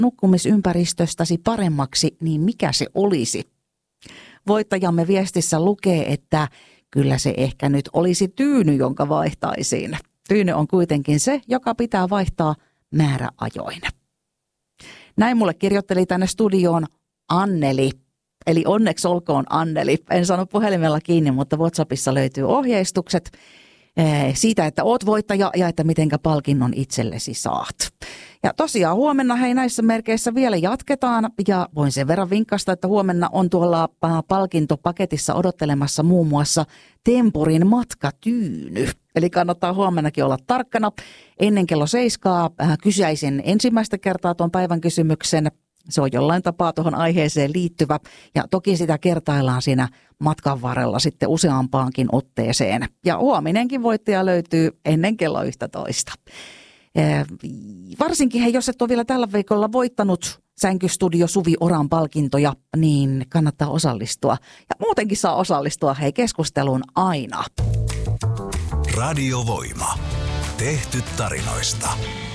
nukkumisympäristöstäsi paremmaksi, niin mikä se olisi? Voittajamme viestissä lukee, että kyllä se ehkä nyt olisi tyyny, jonka vaihtaisin. Tyyny on kuitenkin se, joka pitää vaihtaa määräajoin. Näin mulle kirjoitteli tänne studioon Anneli. Eli onneksi olkoon Anneli. En saanut puhelimella kiinni, mutta WhatsAppissa löytyy ohjeistukset siitä, että oot voittaja ja että mitenkä palkinnon itsellesi saat. Ja tosiaan huomenna näissä merkeissä vielä jatketaan ja voin sen verran vinkkasta, että huomenna on tuolla palkintopaketissa odottelemassa muun muassa Temporin matkatyyny. Eli kannattaa huomennakin olla tarkkana. Ennen kello 7 kysäisin ensimmäistä kertaa tuon päivän kysymyksen. Se on jollain tapaa tuohon aiheeseen liittyvä ja toki sitä kertaillaan siinä matkan varrella sitten useampaankin otteeseen. Ja huominenkin voittaja löytyy ennen kello 11. Varsinkin jos et ole vielä tällä viikolla voittanut Sänkystudio Suvi Oran palkintoja, niin kannattaa osallistua. Ja muutenkin saa osallistua keskusteluun aina. Radiovoima. Tehty tarinoista.